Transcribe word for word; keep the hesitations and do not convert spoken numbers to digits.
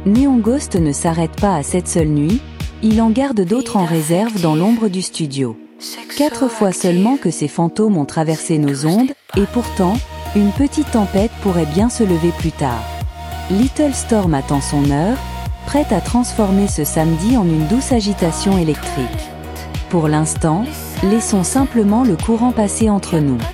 Neon Ghost ne s'arrête pas à cette seule nuit, il en garde d'autres en réserve dans l'ombre du studio. Quatre fois seulement que ces fantômes ont traversé nos ondes, et pourtant, une petite tempête pourrait bien se lever plus tard. Little Storm attend son heure, prête à transformer ce samedi en une douce agitation électrique. Pour l'instant, laissons simplement le courant passer entre nous.